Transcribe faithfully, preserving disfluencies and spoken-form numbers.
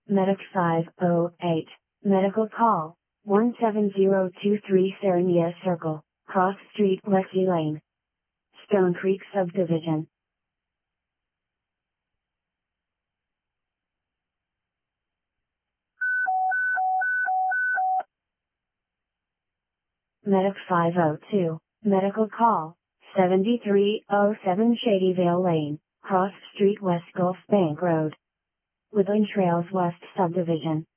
Medic five oh eight, medical call, one seven zero two three Serenia Circle, Cross Street Lexi Lane, Stone Creek Subdivision. Medic five oh two, medical call, seventy-three oh seven Shadyvale Lane, Cross Street West Gulf Bank Road, Woodland Trails West Subdivision.